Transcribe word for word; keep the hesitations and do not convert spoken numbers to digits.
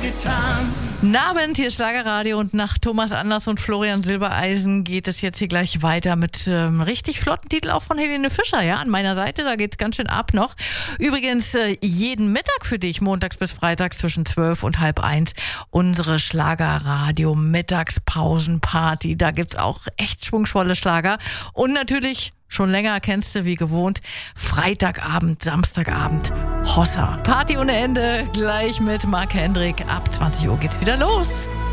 getan. Abend, hier ist Schlagerradio und nach Thomas Anders und Florian Silbereisen geht es jetzt hier gleich weiter mit ähm, richtig flotten Titel auch von Helene Fischer, ja, an meiner Seite, da geht's ganz schön ab noch. Übrigens äh, jeden Mittag für dich, montags bis freitags zwischen zwölf und halb eins, unsere Schlagerradio Mittagspausenparty, da gibt's auch echt schwungvolle Schlager und natürlich schon länger kennst du wie gewohnt, Freitagabend, Samstagabend, Hossa. Party ohne Ende, gleich mit Marc Hendrik. Ab zwanzig Uhr geht's wieder los.